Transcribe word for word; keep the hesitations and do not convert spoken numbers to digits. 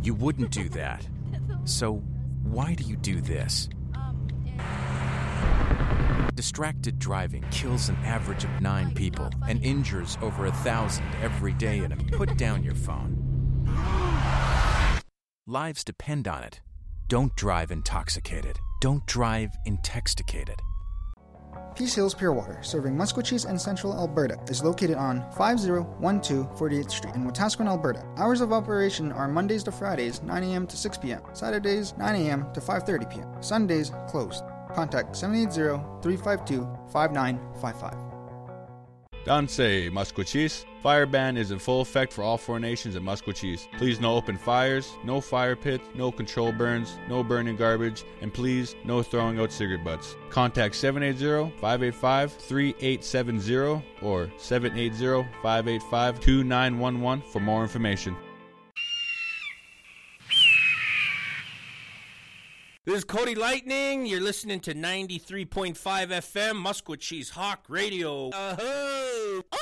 You wouldn't do that. So why do you do this? Distracted driving kills an average of nine people and injures over a thousand every day in a put down your phone. Lives depend on it. Don't drive intoxicated. Don't drive intoxicated. Peace Hills Pure Water, serving Musqueam and Central Alberta, is located on five oh one two forty-eighth Street in Wetaskiwin, Alberta. Hours of operation are Mondays to Fridays, nine a.m. to six p.m., Saturdays, nine a.m. to five thirty p.m., Sundays, closed. Contact seven eight zero, three five two, five nine five five. Dansei, Musqueam. Fire ban is in full effect for all four nations at Musqueam. Please no open fires, no fire pits, no control burns, no burning garbage, and please no throwing out cigarette butts. Contact seven eight zero, five eight five, three eight seven zero or seven eight zero, five eight five, two nine one one for more information. This is Cody Lightning. You're listening to ninety-three point five F M, Musqueam Hawk Radio. Uh-huh.